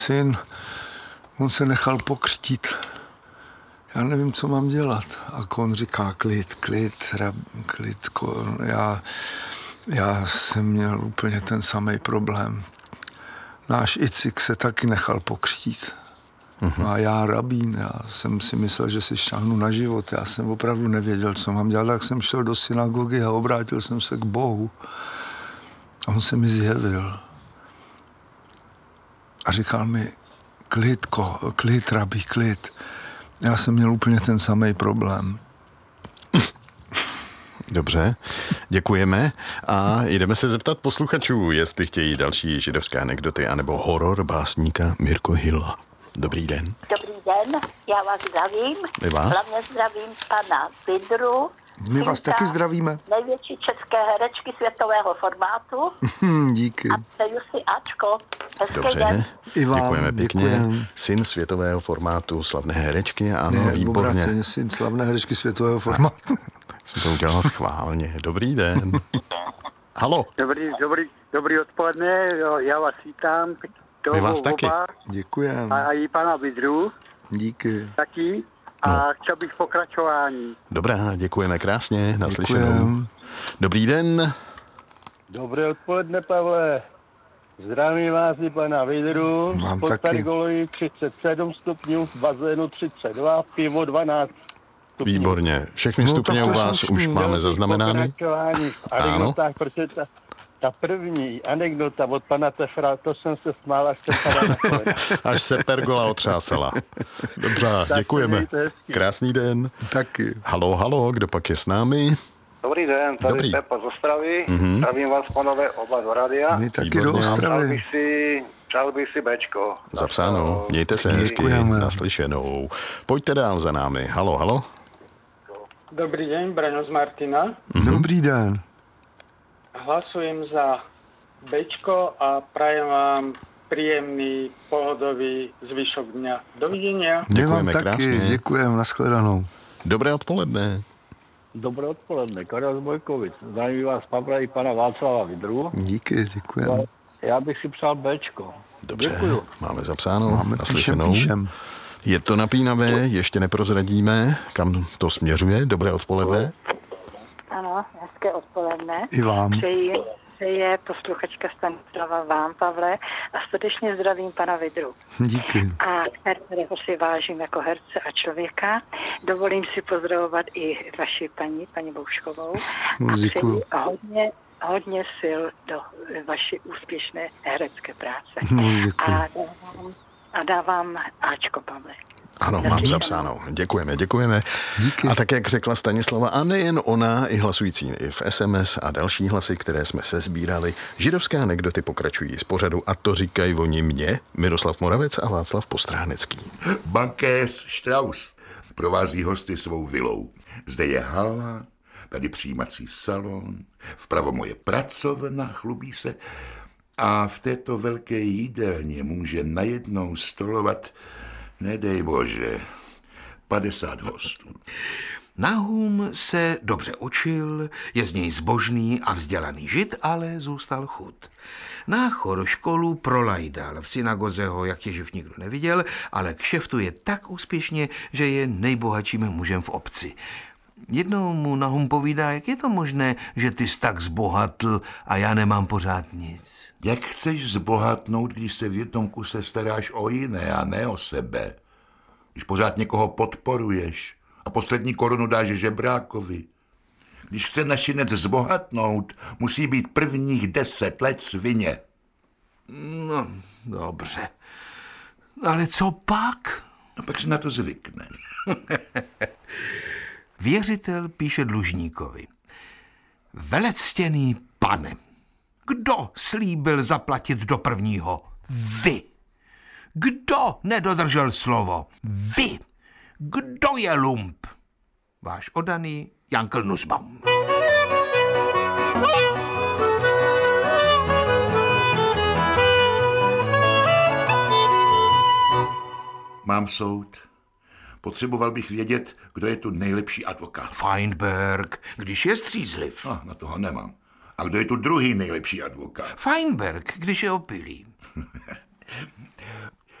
Syn, on se nechal pokřtít. Já nevím, co mám dělat. A on říká, klid. Já jsem měl úplně ten samý problém. Náš Icik se taky nechal pokřtít. No a já rabín, já jsem si myslel, že si šáhnu na život. Já jsem opravdu nevěděl, co mám dělat. Tak jsem šel do synagogy a obrátil jsem se k Bohu. A on se mi zjevil. A říkal mi, klid, rabí, klid. Já jsem měl úplně ten samý problém. Dobře, děkujeme a jdeme se zeptat posluchačů, jestli chtějí další židovské anekdoty anebo horor básníka Mirko Hilla. Dobrý den. Dobrý den, já vás zdravím. My vás? Hlavně zdravím pana Vidru. My vás taky zdravíme. Největší české herečky světového formátu. Díky. A přeju si Ačko. Hezký Dobře, den. I vám, děkujeme pěkně. děkujem. Syn světového formátu, slavné herečky, ano, výborně. Obráceně, syn slavné herečky světového formátu. Jsem to udělal schválně. Dobrý den. Halo. Dobrý odpoledne, já vás vítám. My vás taky. Děkujem. A i pana Vidru. Díky. Taky. A chtěl bych pokračování. Dobrá, děkujeme krásně, naslyšenou. Děkujem. Dobrý den. Dobré odpoledne, Pavle. Zdravím vás i pana Vidru. Vám Pod taky. pergolují 37 stupňů, v bazénu 32, pivo 12 stupňů. Výborně. Všechny No, stupně tak u to vás slušný. už máme zaznamenány. Pokračování v anekdotách, protože ta první anekdota od pana Tefra, to jsem se smál, až se padá na kolena. Až se pergola otřásala. Dobře, děkujeme. mějte hezky. Krásný den. Taky. Halo, kdo pak je s námi? Dobrý den, tady Dobrý. Pepa z Ostravy. Zdravím vás, panové, oba z rádia. My taky Výborně. do Přál Ostravy. bych si Bčko. Zapsáno. Mějte se hezky. Děkujeme. Naslyšenou. Pojďte dál za námi. Halo. Dobrý deň, Braňo z Martina. Dobrý den. Hlasujem za Bčko a prajem vám príjemný, pohodový zvyšok dňa. Dovidenia. My vám Děkujeme taky, krásně. děkujeme, nashledanou. Dobré odpoledne. Dobré odpoledne, Karel z Bojkovic. Zdravím vás, Pavla i pana Václava Vidru. Díky, děkujeme. Já bych si přál Bčko. Dobře, Děkuju. máme zapsáno. Máme Naslyšenou. píšem. Je to napínavé, ještě neprozradíme, kam to směřuje. Dobré odpoledne. Ano, hezké odpoledne. I vám. Přeje posluchačka Stanislava vám, Pavle, a srdečně zdravím pana Vidru. Díky. A kterého si vážím jako herce a člověka. Dovolím si pozdravovat i vaši paní Bouškovou. A Děkuju. přeji hodně sil do vaší úspěšné herecké práce. Děkuju. A dávám Ačko, Pavle. Ano, mám zapsáno. Děkujeme. Díky. A tak, jak řekla Stanislava, a nejen ona, i hlasující i v SMS a další hlasy, které jsme se sbírali, židovské anekdoty pokračují z pořadu a to říkají oni mě, Miroslav Moravec a Václav Postránecký. Bankéř Strauss provází hosty svou vilou. Zde je hala, tady přijímací salon, vpravo moje pracovna, chlubí se, a v této velké jídelně může najednou stolovat, nedej bože, 50 hostů. Nahum se dobře učil, je z něj zbožný a vzdělaný žid, ale zůstal chud. Náchor školu prolajdal, v synagoze ho jak těživ nikdo neviděl, ale kšeftuje tak úspěšně, že je nejbohatším mužem v obci. Jednou mu Nahum povídá, jak je to možné, že ty jsi tak zbohatl a já nemám pořád nic. Jak chceš zbohatnout, když se v jednom kuse staráš o jiné a ne o sebe? Když pořád někoho podporuješ a poslední korunu dáš žebrákovi. Když chce našinec zbohatnout, musí být prvních 10 let svině. No, dobře. Ale co pak? No pak se na to zvykne. Věřitel píše dlužníkovi. Velectěný pane, kdo slíbil zaplatit do prvního? Vy. Kdo nedodržel slovo? Vy. Kdo je lump? Váš oddaný Jankl Nussbaum. Mám soud. Potřeboval bych vědět, kdo je tu nejlepší advokát. Feinberg, když je střízliv. Na toho nemám. A kdo je tu druhý nejlepší advokát? Feinberg, když je opilý.